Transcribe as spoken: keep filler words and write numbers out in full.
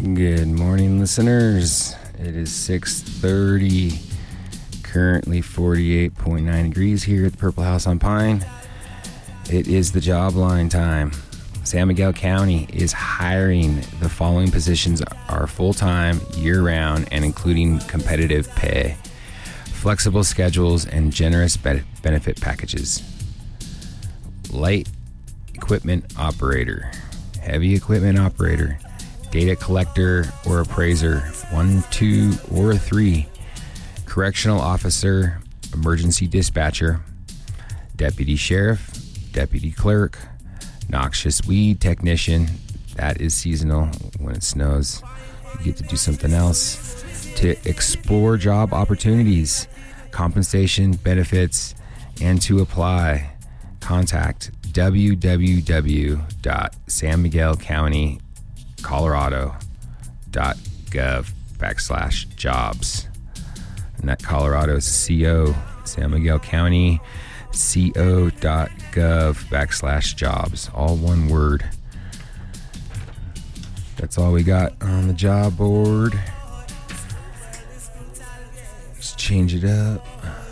Good morning, listeners. It is six thirty, currently forty-eight point nine degrees here at the Purple House on Pine. It is the job line time. San Miguel County is hiring. The following positions are full-time, year-round, and including competitive pay, flexible schedules, and generous be- benefit packages. Light equipment operator, heavy equipment operator, data collector or appraiser, one, two, or three, correctional officer, emergency dispatcher, deputy sheriff, deputy clerk, noxious weed technician. That is seasonal. When it snows, you get to do something else. To explore job opportunities, compensation, benefits, and to apply, contact w w w dot san miguel county colorado dot gov backslash jobs. And that Colorado is C O, San Miguel County co dot gov backslash jobs. All one word. That's all we got on the job board. Let's change it up.